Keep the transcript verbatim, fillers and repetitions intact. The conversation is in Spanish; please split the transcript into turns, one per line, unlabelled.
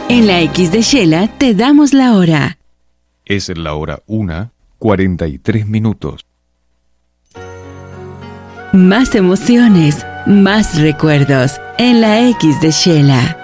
En la X de Shela te damos la hora.
Es la hora una, cuarenta y tres minutos.
Más emociones, más recuerdos en la X de Shela.